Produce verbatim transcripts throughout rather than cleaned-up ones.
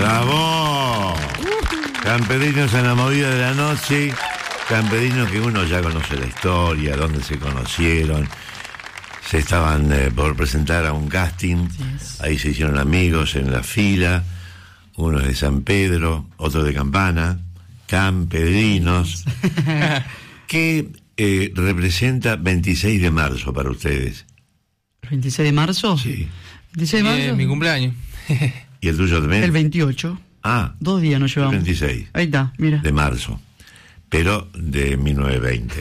¡Bravo! Camperinos en la movida de la noche. Camperinos que uno ya conoce la historia, dónde se conocieron. Se estaban eh, por presentar a un casting. Yes. Ahí se hicieron amigos en la fila. Uno es de San Pedro, otro de Campana. Camperinos. ¿Qué eh, representa veintiséis de marzo para ustedes? ¿veintiséis de marzo? Sí. ¿veintiséis de marzo? Eh, mi cumpleaños. ¿Y el tuyo también? El veintiocho. Ah. Dos días nos llevamos. El veintiséis. Ahí está, mira. De marzo. Pero de mil novecientos veinte.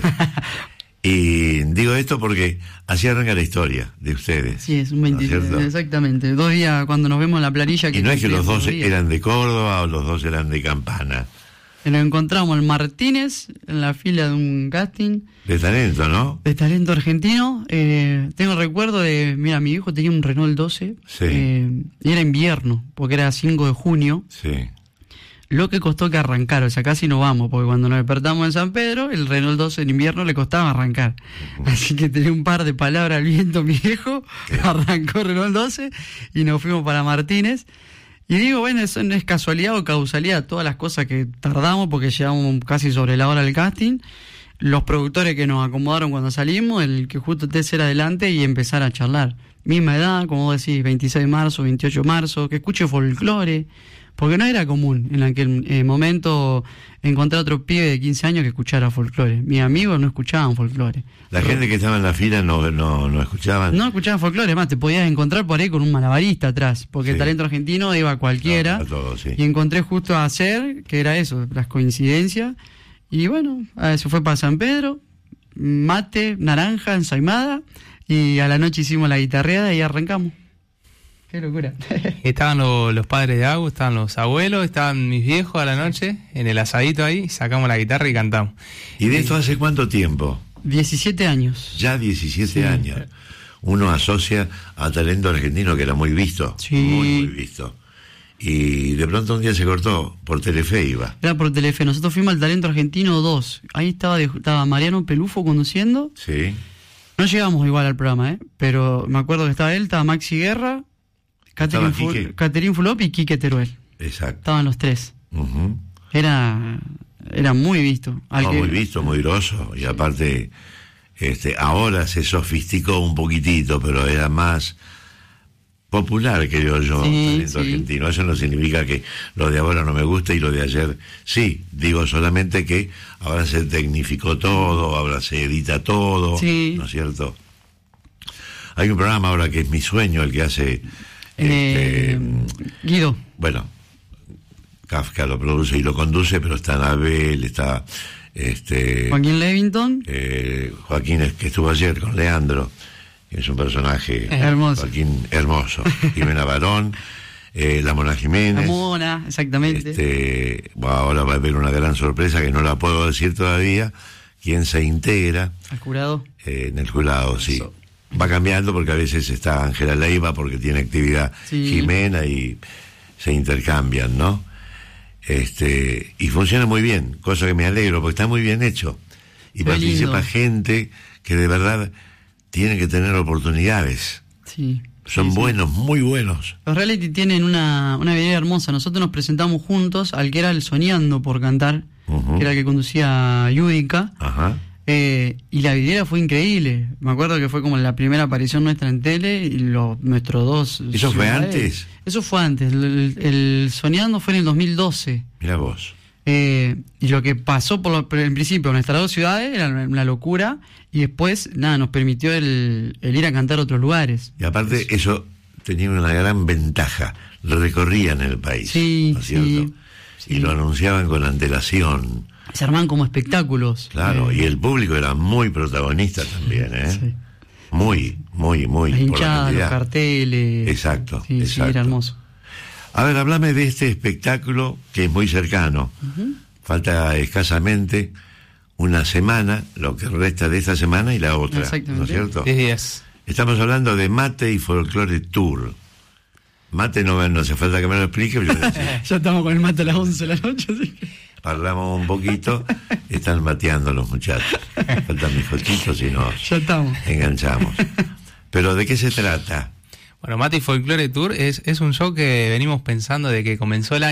Y digo esto porque así arranca la historia de ustedes. Sí, es un veintiséis, ¿no? Exactamente. Dos días cuando nos vemos en la planilla. Que y no es que los dos eran de Córdoba o los dos eran de Campana. Nos encontramos en Martínez, en la fila de un casting. De talento, ¿no? De talento argentino. Eh, tengo el recuerdo de, mira, mi hijo tenía un Renault doce. Sí. Eh, y era invierno, porque era cinco de junio. Sí. Lo que costó que arrancar, o sea, casi no vamos, porque cuando nos despertamos en San Pedro, el Renault doce en invierno le costaba arrancar. Uh-huh. Así que tenía un par de palabras al viento mi viejo, ¿qué? Arrancó el Renault doce y nos fuimos para Martínez. Y digo, bueno, eso no es casualidad o causalidad, todas las cosas que tardamos, porque llegamos casi sobre la hora del casting, los productores que nos acomodaron cuando salimos, el que justo te ser adelante y empezar a charlar. Misma edad, como vos decís, veintiséis de marzo, veintiocho de marzo, que escuche folclore. Porque no era común en aquel eh, momento encontrar otro pibe de quince años que escuchara folclore. Mis amigos no escuchaban folclore. La Pero, gente que estaba en la fila no, no, no escuchaban. No escuchaban folclore, además te podías encontrar por ahí con un malabarista atrás, porque sí. El talento argentino iba a cualquiera. No, todo, sí. Y encontré justo a Hacer, que era eso, las coincidencias. Y bueno, eso fue para San Pedro, mate, naranja, ensaimada, y a la noche hicimos la guitarreada y arrancamos. Qué locura. Estaban lo, los padres de Agus, estaban los abuelos, estaban mis viejos a la noche, en el asadito ahí, sacamos la guitarra y cantamos. ¿Y de esto hace cuánto tiempo? diecisiete años. Ya diecisiete sí. años. Uno asocia a talento argentino que era muy visto, sí. muy, muy visto. Y de pronto un día se cortó, por Telefe iba. Era por Telefe, nosotros fuimos al Talento Argentino dos. Ahí estaba, de, estaba Mariano Pelufo conduciendo. Sí. No llegamos igual al programa, ¿eh? Pero me acuerdo que estaba él, estaba Maxi Guerra, Caterín Fulop y Quique Teruel. Exacto. Estaban los tres. Uh-huh. Era era muy visto. No, que... Muy visto, muy groso. Y aparte, este, ahora se sofisticó un poquitito, pero era más popular, creo yo, sí, talento sí. argentino. Eso no significa que lo de ahora no me guste y lo de ayer sí. Digo solamente que ahora se tecnificó todo, ahora se edita todo, sí. ¿no es cierto? Hay un programa ahora que es Mi Sueño, el que hace... Eh, este, Guido. Bueno, Kafka lo produce y lo conduce, pero está Anabel, está este Joaquín Levington, eh, Joaquín que estuvo ayer con Leandro, que es un personaje hermoso, Joaquín hermoso, Jimena Barón, eh, la Mona Jiménez, la Mona, exactamente. Este, bueno, ahora va a haber una gran sorpresa que no la puedo decir todavía, quién se integra al jurado, eh, en el jurado, sí. Eso. Va cambiando porque a veces está Ángela Leiva porque tiene actividad sí. Jimena y se intercambian, ¿no? Este, y funciona muy bien, cosa que me alegro porque está muy bien hecho. Y Qué participa lindo. Gente que de verdad tiene que tener oportunidades. Sí. Son sí, buenos, sí. muy buenos. Los reality tienen una, una vidriera hermosa. Nosotros nos presentamos juntos al que era el Soñando por Cantar, uh-huh. que era el que conducía Yudica. Ajá. Eh, y la vidriera fue increíble. Me acuerdo que fue como la primera aparición nuestra en tele y los nuestros dos. ¿Eso fue antes? Eso fue antes. El, el, el Soñando fue en el dos mil doce. Mirá vos. Eh, y lo que pasó por lo, en principio en nuestras dos ciudades era una locura y después nada nos permitió el, el ir a cantar a otros lugares. Y aparte eso, eso tenía una gran ventaja. Recorrían el país. Sí, ¿no es cierto? Sí, y sí. lo anunciaban con antelación. Se armaban como espectáculos. Claro, eh, y el público era muy protagonista también, ¿eh? Sí. Muy, muy, muy. Las hinchadas, los carteles. Exacto, sí, exacto. Sí, era hermoso. A ver, háblame de este espectáculo que es muy cercano. Uh-huh. Falta escasamente una semana, lo que resta de esta semana y la otra, ¿no es cierto? diez días. Estamos hablando de Mate y Folklore Tour. Mate no, no hace falta que me lo explique. Pero ya estamos con el mate a las once de la noche, así que... Hablamos un poquito, están mateando los muchachos. Faltan mis cochitos y nos ya estamos. Enganchamos. Pero ¿de qué se trata? Bueno, Mate y Folklore Tour es, es un show que venimos pensando de que comenzó el año.